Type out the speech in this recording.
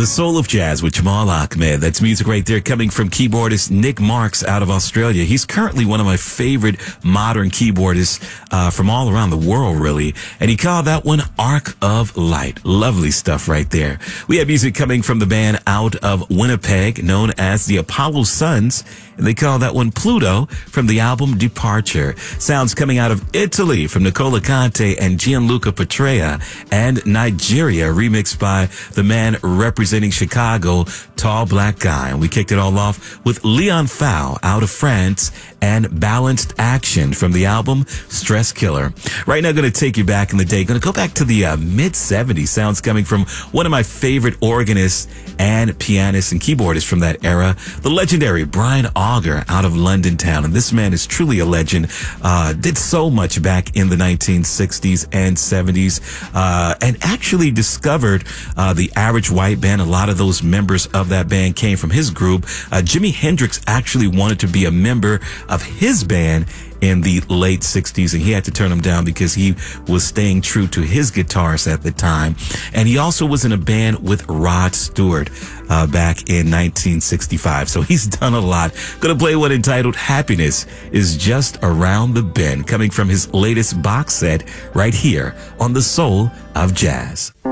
The Soul of Jazz with Jamal Ahmed. That's music right there coming from keyboardist Nick Marks out of Australia. He's currently one of my favorite modern keyboardists from all around the world, really. And he called that one Arc of Light. Lovely stuff right there. We have music coming from the band out of Winnipeg known as the Apollo Sons. And they call that one Pluto from the album Departure. Sounds coming out of Italy from Nicola Conte and Gianluca Petrea, and Nigeria, remixed by the man representing Chicago, Tall Black Guy. And we kicked it all off with Leon Fowl out of France and Balanced Action from the album Stress Killer. Right now, going to take you back in the day. Going to go back to the mid-70s. Sounds coming from one of my favorite organists and pianists and keyboardists from that era, the legendary Brian Auger out of London Town. And this man is truly a legend. Did so much back in the 1960s and 70s, and actually discovered the Average White Band. A lot of those members of that band came from his group. Jimi Hendrix actually wanted to be a member of his band in the late 60s, and he had to turn him down because he was staying true to his guitarist at the time. And he also was in a band with Rod Stewart back in 1965. So he's done a lot. Gonna play one entitled Happiness is Just Around the Bend, coming from his latest box set right here on The Soul of Jazz.